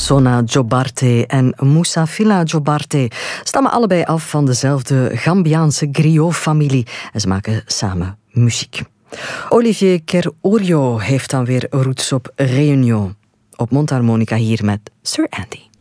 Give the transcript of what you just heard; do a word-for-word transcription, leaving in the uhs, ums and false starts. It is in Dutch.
Sona Jobarte en Moussa Fila Jobarte stammen allebei af van dezelfde Gambiaanse griot-familie en ze maken samen muziek. Olivier Kerorio heeft dan weer roots op Réunion. Op mondharmonica hier met Sir Andy.